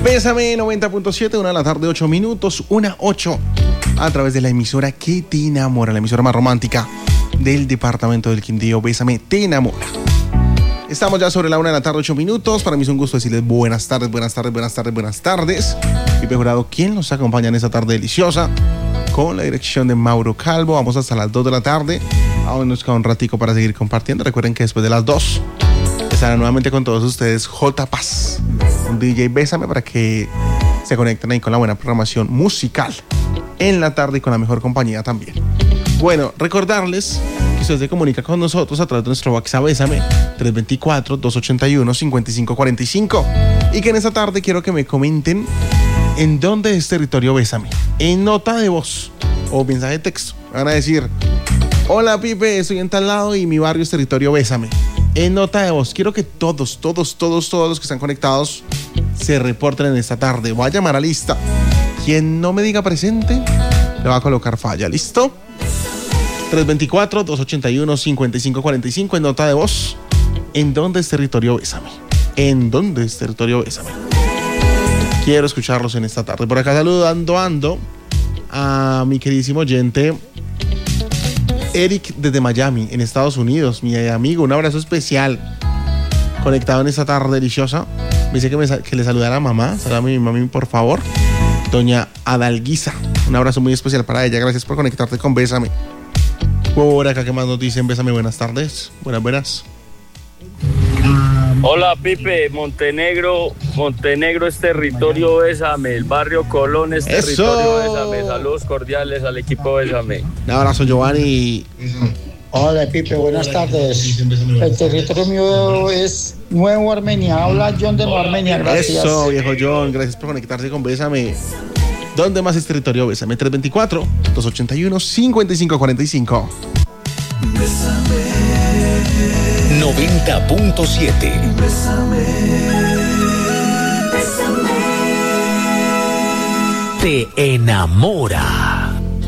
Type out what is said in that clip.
Bésame 90.7, 1 de la tarde, 8 minutos, 1:08, a través de la emisora que te enamora, la emisora más romántica del departamento del Quindío. Bésame, te enamora. Estamos ya sobre la 1 de la tarde, 8 minutos. Para mí es un gusto decirles buenas tardes, buenas tardes, buenas tardes, buenas tardes. Pipe Jurado, quien nos acompaña en esta tarde deliciosa, con la dirección de Mauro Calvo. Vamos hasta las 2 de la tarde. Aún nos queda un ratico para seguir compartiendo. Recuerden que después de las 2 estará nuevamente con todos ustedes J. Paz, un DJ Bésame, para que se conecten ahí con la buena programación musical en la tarde y con la mejor compañía también. Bueno, recordarles que usted se comunica con nosotros a través de nuestro WhatsApp Bésame 324-281-5545, y que en esta tarde quiero que me comenten en dónde es territorio Bésame, en nota de voz o mensaje de texto. Van a decir: hola Pipe, estoy en tal lado y mi barrio es territorio Bésame. En nota de voz, quiero que todos los que están conectados se reporten en esta tarde. Voy a llamar a lista. Quien no me diga presente, le va a colocar falla. ¿Listo? 324-281-5545 en nota de voz. ¿En dónde es territorio Bésame? ¿En dónde es territorio Bésame? Quiero escucharlos en esta tarde. Por acá saludando a mi queridísimo oyente Eric desde Miami, en Estados Unidos, mi amigo. Un abrazo especial, conectado en esta tarde deliciosa. Me dice que le saludara a mamá. Saluda a mi mami, por favor, doña Adalguisa. Un abrazo muy especial para ella. Gracias por conectarte con Bésame. Por acá, ¿qué más nos dicen? Bésame, buenas tardes. Buenas. Hola Pipe, Montenegro es territorio Bésame, el barrio Colón es territorio Bésame. Saludos cordiales al equipo Bésame. Un abrazo, Giovanni. Hola Pipe, buenas tardes. El territorio mío es Nuevo Armenia. Habla John de Nueva Armenia, gracias. Eso, viejo John, gracias por conectarse con Bésame. ¿Dónde más es territorio Bésame? 324-281-5545. Bésame 90.7. Bésame. Te enamora.